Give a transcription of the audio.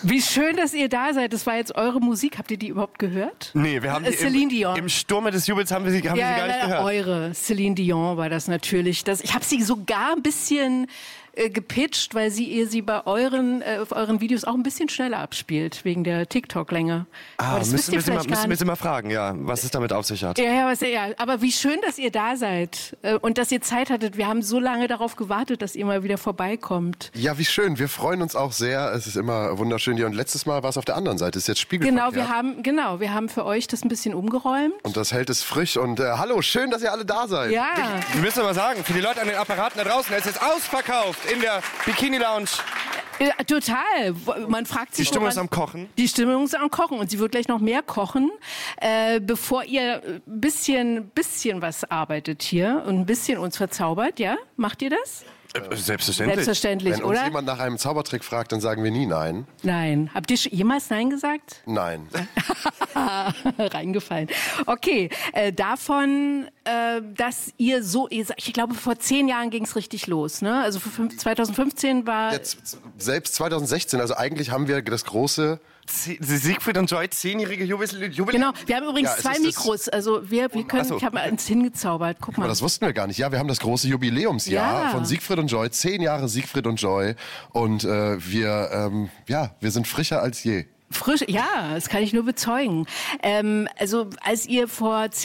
Wie schön, dass ihr da seid. Das war jetzt eure Musik. Habt ihr die überhaupt gehört? Nee, wir haben die Celine Dion. im Sturme des Jubels haben wir sie gar nicht gehört. Eure Celine Dion war das natürlich. Ich habe sie sogar ein bisschen gepitcht, weil ihr sie bei auf euren Videos auch ein bisschen schneller abspielt, wegen der TikTok-Länge. Aber das müssen wir sie mal fragen, ja, was es damit auf sich hat. Ja, aber wie schön, dass ihr da seid und dass ihr Zeit hattet. Wir haben so lange darauf gewartet, dass ihr mal wieder vorbeikommt. Ja, wie schön. Wir freuen uns auch sehr. Es ist immer wunderschön hier. Und letztes Mal war es auf der anderen Seite. Es ist jetzt spiegelverkehrt. Wir haben für euch das ein bisschen umgeräumt. Und das hält es frisch. Und hallo, schön, dass ihr alle da seid. Ja. Wir müssen mal sagen, für die Leute an den Apparaten da draußen, es ist ausverkauft in der Bikini Lounge. Ja, total. Man fragt sich, die Stimmung ist am Kochen. Die Stimmung ist am Kochen und sie wird gleich noch mehr kochen, bevor ihr ein bisschen was arbeitet hier und ein bisschen uns verzaubert. Ja, macht ihr das? Selbstverständlich. Wenn uns jemand nach einem Zaubertrick fragt, dann sagen wir nie nein. Nein. Habt ihr jemals Nein gesagt? Nein. Reingefallen. Okay, davon, dass ihr ich glaube, vor 10 Jahren ging es richtig los, ne? Also 2015 war... Jetzt, selbst 2016, also eigentlich haben wir das große... Siegfried und Joy, 10-jährige Jubiläum. Genau, wir haben übrigens 2 Mikros, also ich habe eins hingezaubert, guck mal. Aber das wussten wir gar nicht. Ja, wir haben das große Jubiläumsjahr von Siegfried und Joy, 10 Jahre Siegfried und Joy und wir sind frischer als je. Frisch, ja, das kann ich nur bezeugen. Also als ihr vor 10